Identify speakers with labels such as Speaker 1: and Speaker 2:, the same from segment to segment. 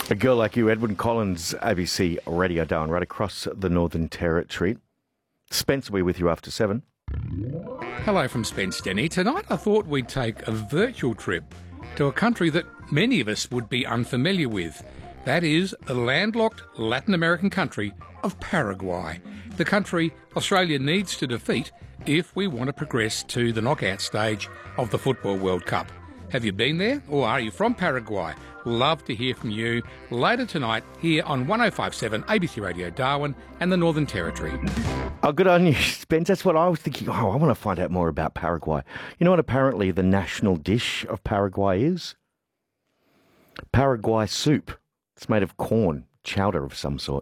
Speaker 1: A girl like you, Edwin Collins, ABC Radio Darwin, right across the Northern Territory. Spence will be with you after 7.
Speaker 2: Hello from Spence Denny. Tonight I thought we'd take a virtual trip to a country that many of us would be unfamiliar with. That is the landlocked Latin American country of Paraguay, the country Australia needs to defeat if we want to progress to the knockout stage of the Football World Cup. Have you been there, or are you from Paraguay? Love to hear from you later tonight here on 105.7 ABC Radio Darwin and the Northern Territory.
Speaker 1: Oh, good on you, Spence. That's what I was thinking. Oh, I want to find out more about Paraguay. You know what apparently the national dish of Paraguay is? Paraguay soup. It's made of corn, chowder of some sort.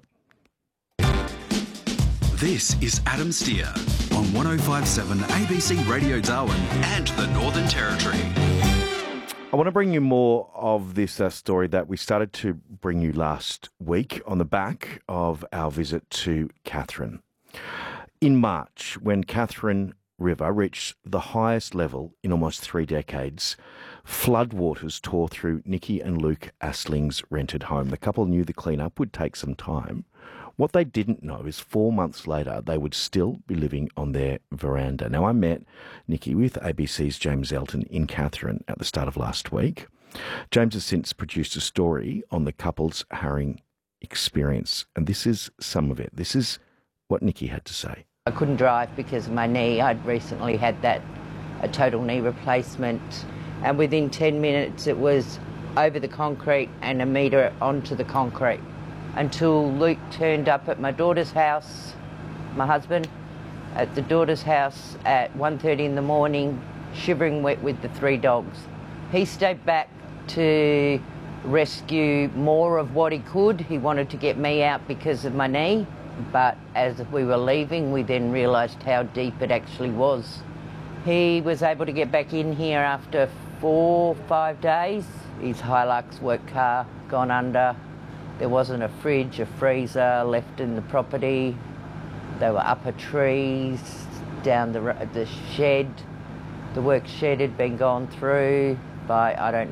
Speaker 3: This is Adam Steer on 105.7 ABC Radio Darwin and the Northern Territory.
Speaker 1: I want to bring you more of this story that we started to bring you last week on the back of our visit to Katherine. In March, when Katherine River reached the highest level in almost 3 decades, floodwaters tore through Nikki and Luke Astling's rented home. The couple knew the clean-up would take some time. What they didn't know is 4 months later, they would still be living on their veranda. Now, I met Nikki with ABC's James Elton in Katherine at the start of last week. James has since produced a story on the couple's harrowing experience, and this is some of it. This is what Nikki had to say.
Speaker 4: I couldn't drive because of my knee. I'd recently had a total knee replacement, and within 10 minutes it was over the concrete and a metre onto the concrete, until Luke turned up at my daughter's house, my husband, at the daughter's house at 1:30 in the morning, shivering wet with the 3 dogs. He stayed back to rescue more of what he could. He wanted to get me out because of my knee, but as we were leaving, we then realised how deep it actually was. He was able to get back in here after 4 or 5 days. His Hilux work car gone under. There wasn't a fridge, a freezer left in the property. There were upper trees down the shed. The work shed had been gone through by,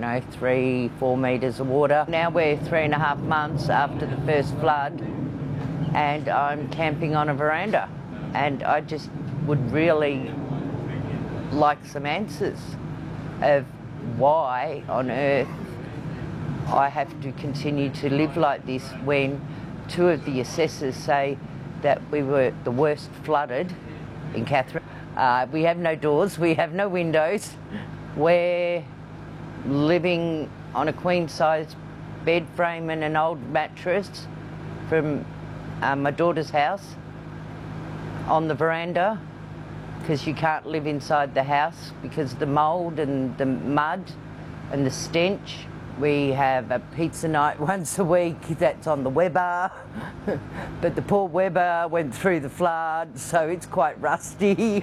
Speaker 4: 3-4 metres of water. Now we're 3.5 months after the first flood, and I'm camping on a veranda. And I just would really like some answers of why on earth I have to continue to live like this when 2 of the assessors say that we were the worst flooded in Katherine. We have no doors, we have no windows. We're living on a queen-size bed frame and an old mattress from my daughter's house on the veranda, because you can't live inside the house because of the mould and the mud and the stench. We have a pizza night once a week, that's on the Weber, but the poor Weber went through the flood, so it's quite rusty.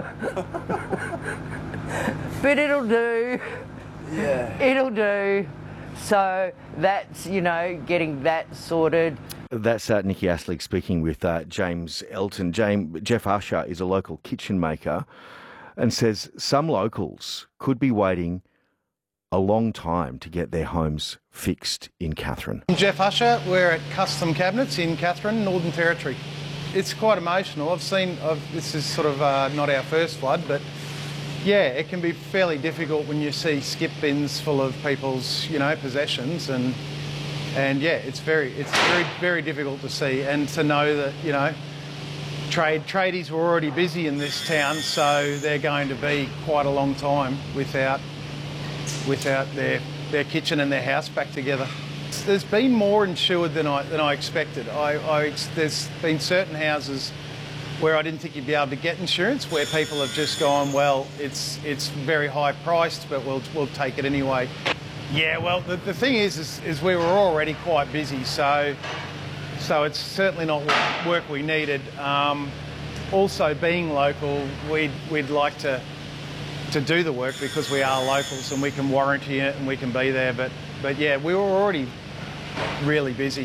Speaker 4: But it'll do. Yeah. It'll do. So that's, getting that sorted.
Speaker 1: That's Nikki Astling speaking with James Elton. Jeff Usher is a local kitchen maker and says some locals could be waiting a long time to get their homes fixed in Katherine.
Speaker 5: I'm Jeff Usher. We're at Custom Cabinets in Katherine, Northern Territory. It's quite emotional. This is sort of not our first flood, but yeah, it can be fairly difficult when you see skip bins full of people's, possessions, and yeah, it's very, very difficult to see, and to know that, tradies were already busy in this town, so they're going to be quite a long time without their kitchen and their house back together. There's been more insured than I expected. There's been certain houses where I didn't think you'd be able to get insurance, where people have just gone, well, it's very high priced, but we'll take it anyway. Yeah, well, the thing is we were already quite busy, so it's certainly not work we needed. Also, being local, we'd like to do the work because we are locals and we can warranty it and we can be there. But yeah, we were already really busy.